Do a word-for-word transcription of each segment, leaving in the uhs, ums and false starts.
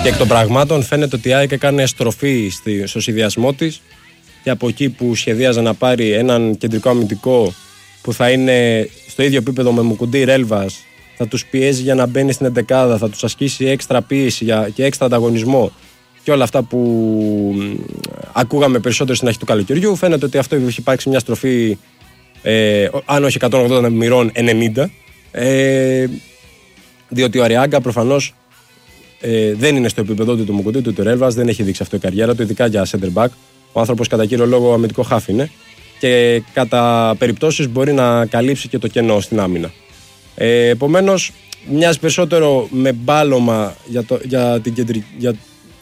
Και εκ των πραγμάτων φαίνεται ότι η ΑΕΚ έκανε στροφή στο σχεδιασμό της και από εκεί που σχεδίαζε να πάρει έναν κεντρικό αμυντικό που θα είναι στο ίδιο επίπεδο με Μουκουντή Ρέλβας, θα τους πιέζει για να μπαίνει στην εντεκάδα, θα τους ασκήσει έξτρα πίεση και έξτρα ανταγωνισμό και όλα αυτά που ακούγαμε περισσότερο στην αρχή του καλοκαιριού. Φαίνεται ότι αυτό έχει υπάρξει μια στροφή, ε, αν όχι εκατόν ογδόντα μοιρών ενενήντα, ε, διότι ο Αριάγκα προφανώς ε, δεν είναι στο επίπεδο του Μουκουντή του Ρέλβας, δεν έχει δείξει αυτό η καριέρα του, ειδικά για center back. Ο άνθρωπος κατά κύριο λόγο αμυντικό χάφ είναι και κατά περιπτώσεις μπορεί να καλύψει και το κενό στην άμυνα. Ε, επομένως, μοιάζει περισσότερο με μπάλωμα για, το, για την κεντρική. Για...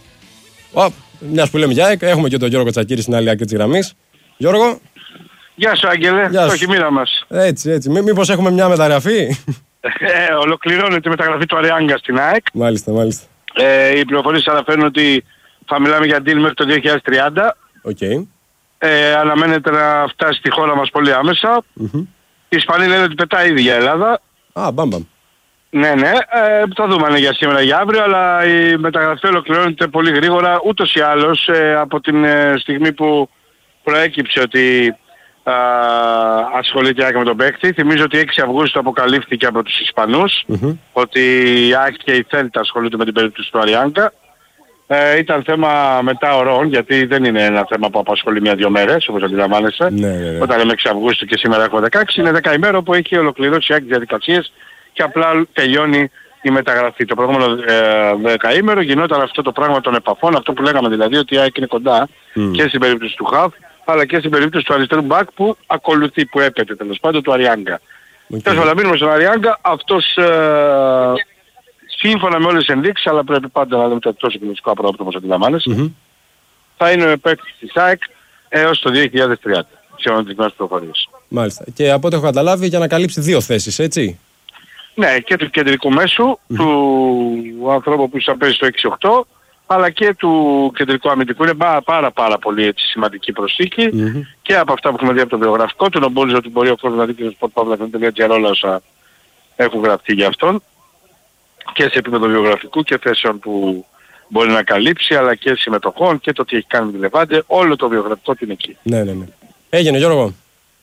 Oh, μιας που λέμε για ΑΕΚ, έχουμε και τον Γιώργο Τσακίρη στην άλλη άκρη της γραμμής. Γιώργο. Γεια σου, Άγγελε. Γεια σου. Το χειμήνα μας. Έτσι, έτσι. Μή, μήπως έχουμε μια μεταγραφή. Ε, ολοκληρώνεται η μεταγραφή του Αριάγκα στην ΑΕΚ. Μάλιστα, μάλιστα. Ε, οι πληροφορίες αναφέρουν ότι θα μιλάμε για deal μέχρι το δύο χιλιάδες τριάντα. Okay. Ε, αναμένεται να φτάσει στη χώρα μας πολύ άμεσα. Mm-hmm. Οι Ισπανοί λένε ότι πετάει ήδη για Ελλάδα. Α, μπαμπαμ. Ναι, ναι. Ε, θα δούμε αν είναι για σήμερα για αύριο, αλλά η μεταγραφή ολοκληρώνεται πολύ γρήγορα. Ούτως ή άλλως ε, από την ε, στιγμή που προέκυψε ότι α, ασχολείται η ΑΕΚ με τον παίκτη. Θυμίζω ότι έξι Αυγούστου αποκαλύφθηκε από τους Ισπανούς mm-hmm. ότι η ΑΕΚ και η Θέλτα ασχολούνται με την περίπτωση του Αριάγκα. Ε, ήταν θέμα μετά ωρών, γιατί δεν είναι ένα θέμα που απασχολεί μια-δυο μέρες, όπως αντιλαμβάνεσαι. Ναι, ναι, ναι. Όταν λέμε έξι Αυγούστου και σήμερα έχουμε δεκαέξι, είναι δέκα ημέρα που έχει ολοκληρώσει η ΑΕΚ διαδικασίες και απλά τελειώνει η μεταγραφή. Το προηγούμενο ε, δεκαήμερο γινόταν αυτό το πράγμα των επαφών, αυτό που λέγαμε δηλαδή ότι η ΑΕΚ είναι κοντά mm. και στην περίπτωση του Χαφ, αλλά και στην περίπτωση του αριστερού μπακ που ακολουθεί, που έπεται τέλος πάντων του Αριάγκα. Τέλος πάντων, μείνουμε στον Αριάγκα, αυτός ε, σύμφωνα με όλες τις ενδείξεις, αλλά πρέπει πάντα να δούμε το εκτός εκκλησικό απρόπτω όπως αντιλαμβάνεσαι, mm-hmm. θα είναι ο παίκτης της ΑΕΚ έως το δύο χιλιάδες τριάντα, σύμφωνα με τις πληροφορίες. Μάλιστα. Και από ό,τι έχω καταλάβει για να καλύψει δύο θέσεις, έτσι. Ναι, και του κεντρικού μέσου, mm-hmm. του ανθρώπου που θα παίζει στο έξι οκτώ, αλλά και του κεντρικού αμυντικού. Είναι πάρα πάρα, πάρα πολύ έτσι, σημαντική προσθήκη mm-hmm. και από αυτά που έχουμε δει από το βιογραφικό του, νομίζω ότι μπορεί ο κόσμος να δει και στο sport.gr όλα όσα έχουν γραφτεί για αυτόν και σε επίπεδο βιογραφικού και θέσεων που μπορεί να καλύψει, αλλά και συμμετοχών και το τι έχει κάνει με τη Λεβάντε, όλο το βιογραφικό είναι εκεί. Ναι, ναι, ναι. Έγινε, Γιώργο.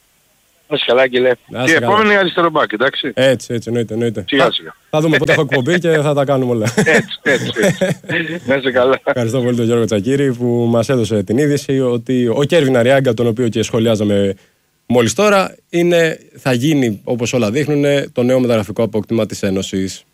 Να είσαι καλά, Άγγελε. Και επόμενη αριστερό μπακ, εντάξει. Έτσι, έτσι, εννοείται, εννοείται. Σιγά, σιγά. Θα δούμε πότε έχω εκπομπή και θα τα κάνουμε όλα. Έτσι, έτσι. έτσι. Να είσαι καλά. Ευχαριστώ πολύ τον Γιώργο Τσακίρη που μας έδωσε την είδηση ότι ο Κέρβιν Αριάγκα, τον οποίο και σχολιάζαμε μόλις τώρα, είναι, θα γίνει, όπως όλα δείχνουν, το νέο μεταγραφικό απόκτημα της Ένωσης.